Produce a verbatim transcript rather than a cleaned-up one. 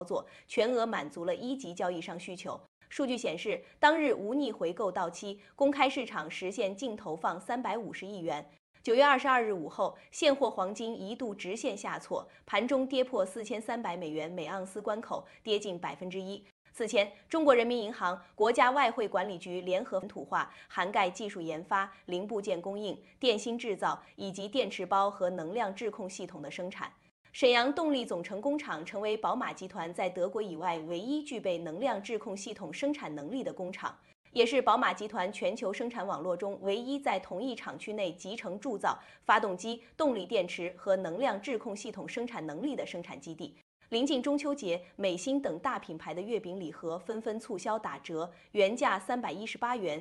作，全额满足了一级交易商需求。数据显示，当日无逆回购到期，公开市场实现净投放三百五十亿元。九月二十二日午后，现货黄金一度直线下挫，盘中跌破四千三百美元每盎司关口，跌近百分之一。此前，中国人民银行、国家外汇管理局联合本土化，涵盖技术研发、零部件供应、电芯制造以及电池包和能量质控系统的生产。沈阳动力总成工厂成为宝马集团在德国以外唯一具备能量质控系统生产能力的工厂，也是宝马集团全球生产网络中唯一在同一厂区内集成铸造发动机、动力电池和能量质控系统生产能力的生产基地。临近中秋节，美心等大品牌的月饼礼盒纷纷促销打折，原价三百一十八元